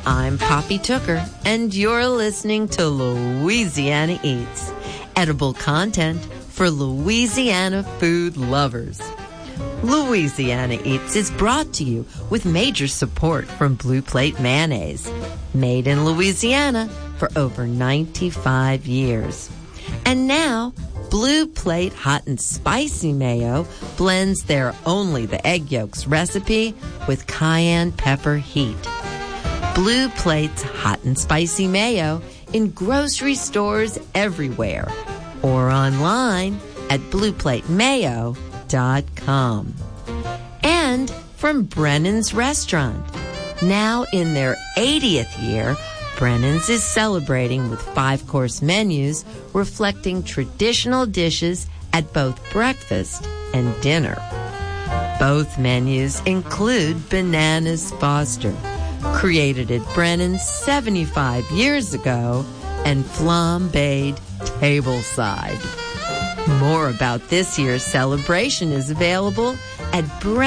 I'm Poppy Tooker, and you're listening to Louisiana Eats, edible content for Louisiana food lovers. Louisiana Eats is brought to you with major support from Blue Plate Mayonnaise, made in Louisiana for over 95 years. And now, Blue Plate Hot and Spicy Mayo blends their Only the Egg Yolks recipe with cayenne pepper heat. Blue Plate's Hot and Spicy Mayo in grocery stores everywhere or online at blueplatemayo.com. And from Brennan's Restaurant. Now in their 80th year, Brennan's is celebrating with 5-course menus reflecting traditional dishes at both breakfast and dinner. Both menus include Bananas Foster, created at Brennan's 75 years ago, and flambéed tableside. More about this year's celebration is available at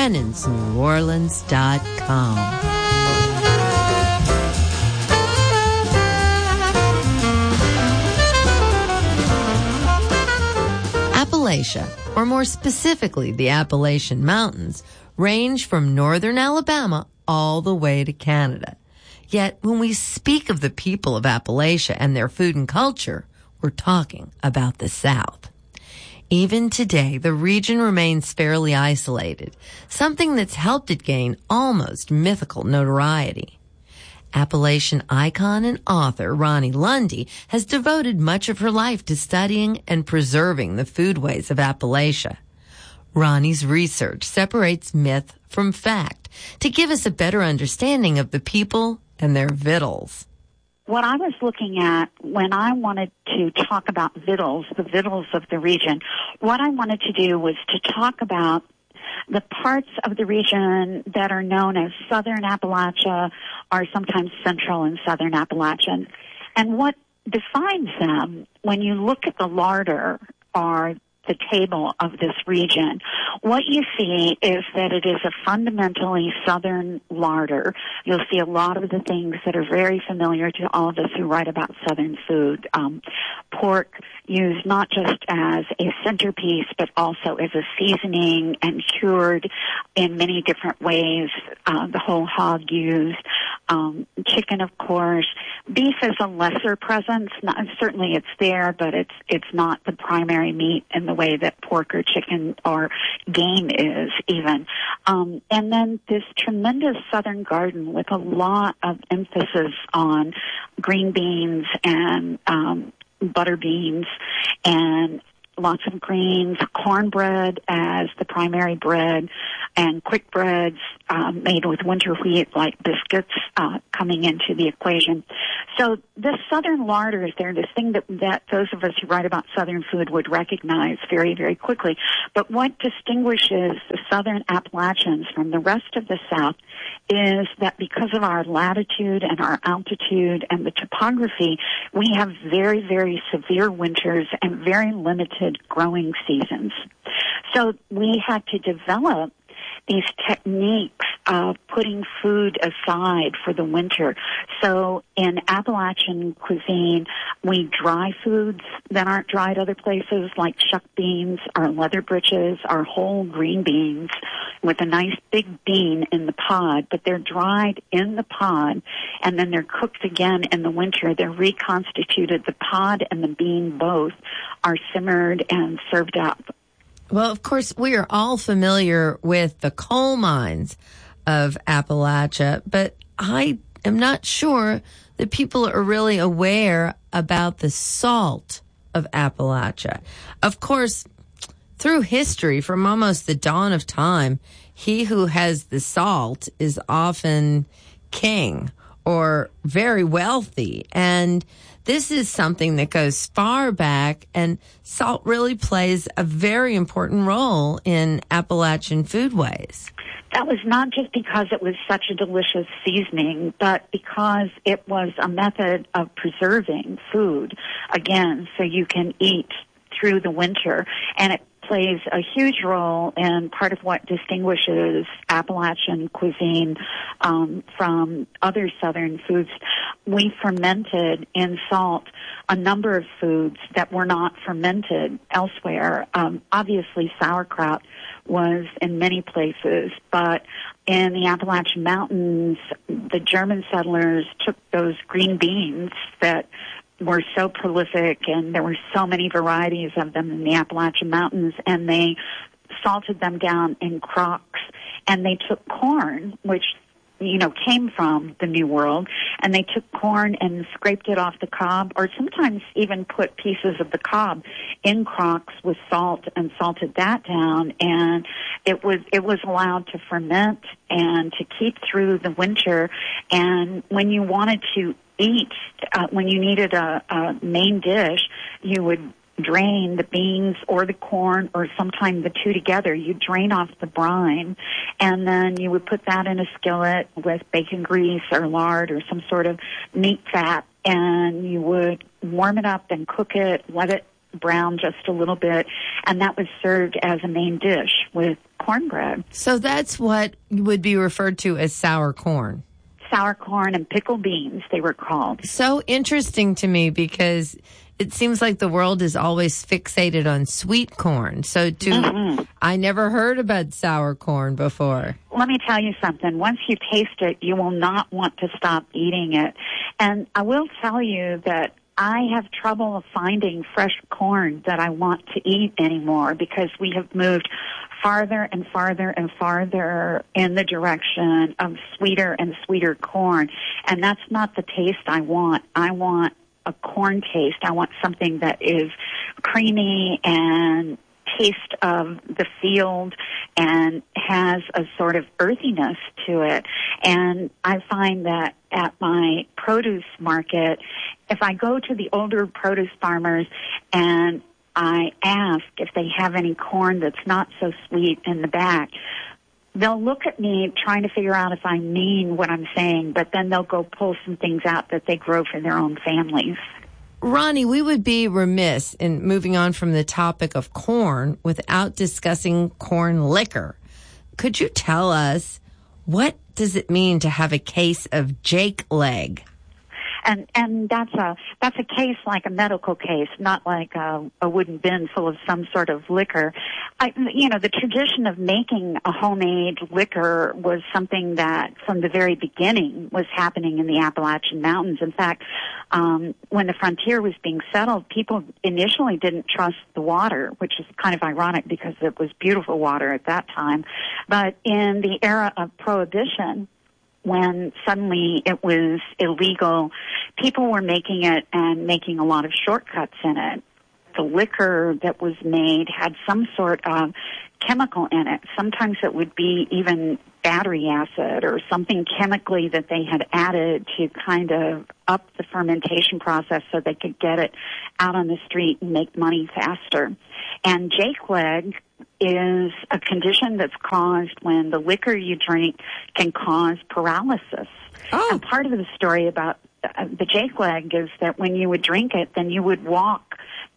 brennonsneworleans.com. Appalachia, or more specifically the Appalachian Mountains, range from northern Alabama all the way to Canada. Yet when we speak of the people of Appalachia and their food and culture, we're talking about the South. Even today, the region remains fairly isolated, something that's helped it gain almost mythical notoriety. Appalachian icon and author Ronnie Lundy has devoted much of her life to studying and preserving the foodways of Appalachia. Ronnie's research separates myth from fact to give us a better understanding of the people and their victuals. What I was looking at when I wanted to talk about victuals, the victuals of the region, what I wanted to do was to talk about the parts of the region that are known as Southern Appalachia or sometimes Central and Southern Appalachian. And what defines them, when you look at the larder or the table of this region, what you see is that it is a fundamentally Southern larder. You'll see a lot of the things that are very familiar to all of us who write about Southern food. Pork used not just as a centerpiece, but also as a seasoning and cured in many different ways. The whole hog used. Chicken, of course. Beef is a lesser presence. Certainly it's there, but it's not the primary meat in the way that pork or chicken or game is even. And then this tremendous Southern garden with a lot of emphasis on green beans and butter beans and lots of greens, cornbread as the primary bread, and quick breads made with winter wheat like biscuits coming into the equation. So the Southern larders, they're this thing that those of us who write about Southern food would recognize very, very quickly. But what distinguishes the Southern Appalachians from the rest of the South is that because of our latitude and our altitude and the topography, we have very, very severe winters and very limited growing seasons. So we had to develop these techniques of putting food aside for the winter. So in Appalachian cuisine, we dry foods that aren't dried other places, like chuck beans or leather britches or whole green beans with a nice big bean in the pod, but they're dried in the pod and then they're cooked again in the winter. They're reconstituted. The pod and the bean both are simmered and served up. Well, of course, we are all familiar with the coal mines of Appalachia, but I am not sure that people are really aware about the salt of Appalachia. Of course, through history, from almost the dawn of time, he who has the salt is often king or very wealthy. And this is something that goes far back, and salt really plays a very important role in Appalachian foodways. That was not just because it was such a delicious seasoning, but because it was a method of preserving food, again, so you can eat through the winter. And plays a huge role in part of what distinguishes Appalachian cuisine from other southern foods. We fermented in salt a number of foods that were not fermented elsewhere. Obviously, sauerkraut was in many places, but in the Appalachian Mountains, the German settlers took those green beans that were so prolific, and there were so many varieties of them in the Appalachian Mountains, and they salted them down in crocks. And they took corn, which, came from the New World, and they took corn and scraped it off the cob, or sometimes even put pieces of the cob in crocks with salt and salted that down. And it was allowed to ferment and to keep through the winter. And when you wanted to eat, when you needed a main dish, you would drain the beans or the corn, or sometimes the two together. You drain off the brine, and then you would put that in a skillet with bacon grease or lard or some sort of meat fat, and you would warm it up and cook it, let it brown just a little bit, and that was served as a main dish with cornbread. So that's what would be referred to as sour corn. Sour corn and pickled beans, they were called. So interesting to me, because it seems like the world is always fixated on sweet corn. So I never heard about sour corn before. Let me tell you something. Once you taste it, you will not want to stop eating it. And I will tell you that I have trouble finding fresh corn that I want to eat anymore, because we have moved farther and farther and farther in the direction of sweeter and sweeter corn. And that's not the taste I want. I want a corn taste. I want something that is creamy and taste of the field and has a sort of earthiness to it. And I find that at my produce market, if I go to the older produce farmers and I ask if they have any corn that's not so sweet in the back, they'll look at me trying to figure out if I mean what I'm saying, but then they'll go pull some things out that they grow for their own families. Ronnie, we would be remiss in moving on from the topic of corn without discussing corn liquor. Could you tell us, what does it mean to have a case of Jake leg? And that's a case like a medical case, not like a wooden bin full of some sort of liquor. The tradition of making a homemade liquor was something that from the very beginning was happening in the Appalachian Mountains. In fact, when the frontier was being settled, people initially didn't trust the water, which is kind of ironic because it was beautiful water at that time. But in the era of Prohibition, when suddenly it was illegal, people were making it and making a lot of shortcuts in it. The liquor that was made had some sort of chemical in it. Sometimes it would be even battery acid or something chemically that they had added to kind of up the fermentation process so they could get it out on the street and make money faster. And Jake leg is a condition that's caused when the liquor you drink can cause paralysis. Oh. And part of the story about the Jake leg is that when you would drink it, then you would walk.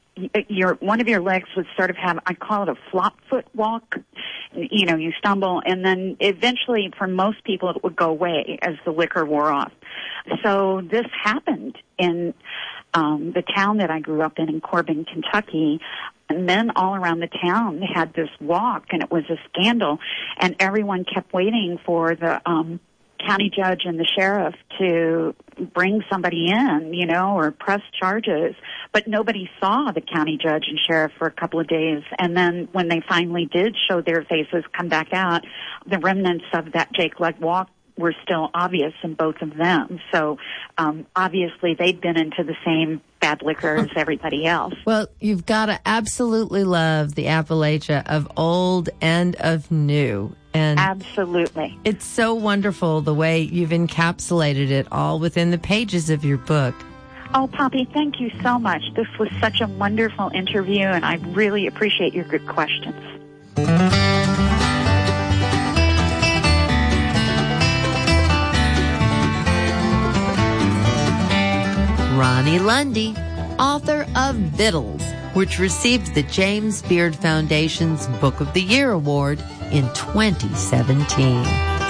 One of your legs would sort of have, I call it a flop foot walk. You stumble, and then eventually, for most people, it would go away as the liquor wore off. So this happened in the town that I grew up in Corbin, Kentucky. And men all around the town had this walk, and it was a scandal. And everyone kept waiting for the county judge and the sheriff to bring somebody in, or press charges. But nobody saw the county judge and sheriff for a couple of days. And then when they finally did show their faces come back out, the remnants of that Jake leg walk were still obvious in both of them. So obviously they'd been into the same bad liquor as everybody else. Well, you've got to absolutely love the Appalachia of old and of new. And absolutely. It's so wonderful the way you've encapsulated it all within the pages of your book. Oh, Poppy, thank you so much. This was such a wonderful interview, and I really appreciate your good questions. Ronnie Lundy, author of Vittles, which received the James Beard Foundation's Book of the Year Award in 2017.